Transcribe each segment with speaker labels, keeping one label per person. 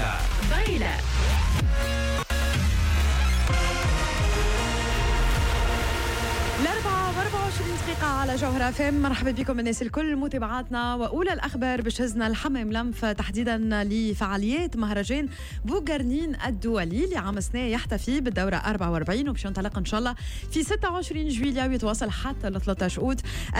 Speaker 1: فايلة. الأربعة و24 دقيقة على جوهرة FM. مرحبا بكم الناس الكل متابعاتنا. وأولى الأخبار بشهزنا الحمام لمف تحديدا لفعاليات مهرجان بوغرنين الدولي لعام السنة يحتفي بالدورة 44 وباش ينطلق إن شاء الله في 26 جويلية ويتواصل حتى ل 13 أوت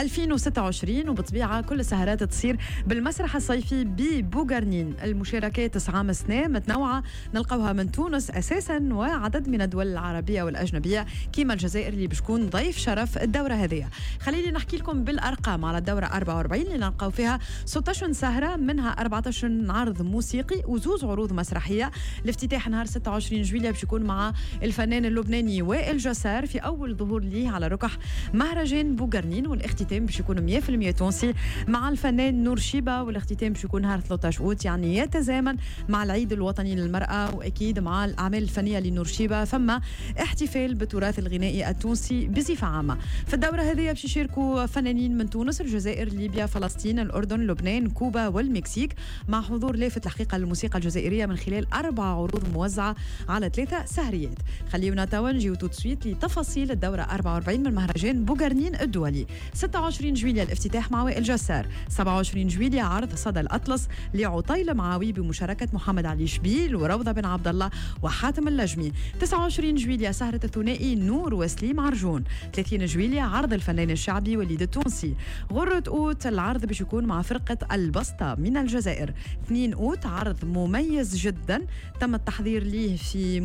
Speaker 1: 2026. وبطبيعة كل السهرات تصير بالمسرح الصيفي ببوغرنين. المشاركات عام السنة متنوعة نلقوها من تونس أساسا وعدد من الدول العربية والأجنبية كيما الجزائر اللي بتكون ضيف شرف الدورة هذه. خليني نحكي لكم بالأرقام على الدورة 44 اللي نلقاو فيها 16 سهرة، منها 14 عرض موسيقي وزوز عروض مسرحية. الافتتاح نهار 26 جويلية باش يكون مع الفنان اللبناني وائل جسار في أول ظهور ليه على ركح مهرجان بوغرنين، والاختتام باش يكون 100% تونسي مع الفنان نور شيبة. والاختتام باش يكون نهار 13 أوت، يعني يتزامن مع العيد الوطني للمرأة وأكيد مع الأعمال الفنية لنور شيبة. فما احتفال بالتراث الغنائي التونسي بصفة عامة. في الدورة هذه باش يشاركوا فنانين من تونس، الجزائر، ليبيا، فلسطين، الأردن، لبنان، كوبا والمكسيك، مع حضور لافت الحقيقة للموسيقى الجزائرية من خلال 4 عروض موزعة على 3 سهريات. خليونا توا نجيو تو سويت لتفاصيل الدورة 44 من مهرجان بوغرنين الدولي. 26 جويلية الافتتاح مع وائل جسار، 27 جويلية عرض صدى الأطلس لعطيل معاوي بمشاركة محمد علي شبيل وروضة بن عبد الله وحاتم اللجمي. 29 جويلية سهرة الثنائي نور وسليم عرجون. 30 جويلية عرض الفنان الشعبي وليد التونسي. غرة أوت العرض باش يكون مع فرقة البسطة من الجزائر. 2 أوت عرض مميز جدا تم التحضير ليه في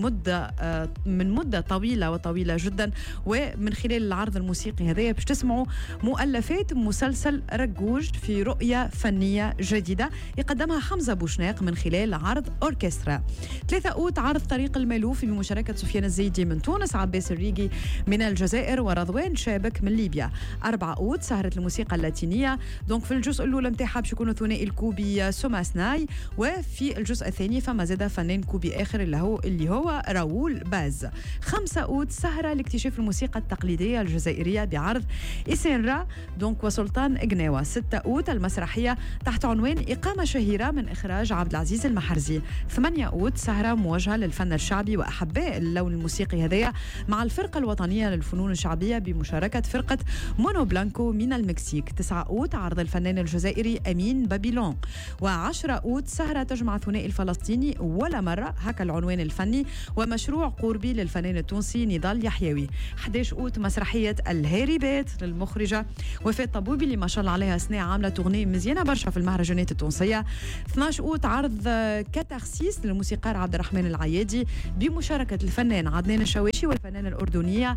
Speaker 1: من مدة طويلة جدا، ومن خلال العرض الموسيقي هذا باش تسمعوا مؤلفات مسلسل رجوج في رؤية فنية جديدة يقدمها حمزة بوشناق من خلال عرض أوركسترا. 3 أوت عرض طريق المالوف بمشاركة سفيان الزيدي من تونس، عباس الريقي من الجزائر ورضوان شابك من ليبيا. 4 أوت سهرة الموسيقى اللاتينية، دونك في الجزء الأول متاعها باش يكونوا ثنائي الكوبي سوما سناي، وفي الجزء الثاني فما زاد فنان كوبي آخر اللي هو راؤول باز. 5 أوت سهرة لاكتشاف الموسيقى التقليدية الجزائرية بعرض إسينرا دونك وسلطان إجناوة. 6 أوت المسرحية تحت عنوان إقامة شهيرة من إخراج عبد العزيز المحرزي. 8 أوت سهرة موجهة للفن الشعبي وأحباء اللون الموسيقي هذايا مع الفرقة الوطنية للفنون الشعبية بمشاركة فرقة مونو بلانكو من المكسيك. 9 أوت عرض الفنان الجزائري أمين بابيلون. و10 أوت سهرة تجمع ثنائي الفلسطيني ولا مرة، هكا العنوان الفني، ومشروع قربي للفنان التونسي نضال يحيوي. 11 أوت مسرحية الهاربات للمخرجة وفاء طبوبي اللي ما شاء الله عليها سنة عاملة تغنية مزيانة برشا في المهرجانات التونسية. 12 أوت عرض كاتارسيس للموسيقار عبد الرحمن العيادي بمشاركة الفنان عدنان الشواشي والفنانة الأردنية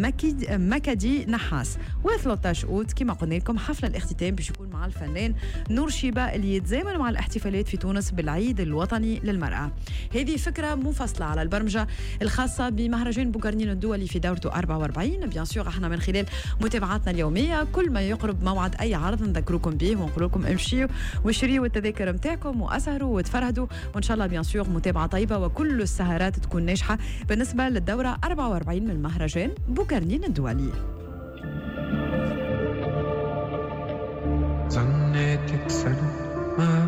Speaker 1: مكدي نحاس. و13 أوت كما قلنا لكم حفل الاختتام باش يكون مع الفنان نور شيبة اللي يتزامن مع الاحتفالات في تونس بالعيد الوطني للمرأة. هذه فكرة مفصلة على البرمجة الخاصة بمهرجان بوغرنين الدولي في دورته 44. بيان سور احنا من خلال متابعاتنا اليومية كل ما يقرب موعد أي عرض نذكركم به ونقول لكم امشيوا واشتريوا التذاكر متاعكم وأسهروا وتفرهدوا، وإن شاء الله بيان سور متابعة طيبة وكل السهرات تكون ناجحة بالنسبة للدورة 44 من مهرجان بوغرنين الدولي.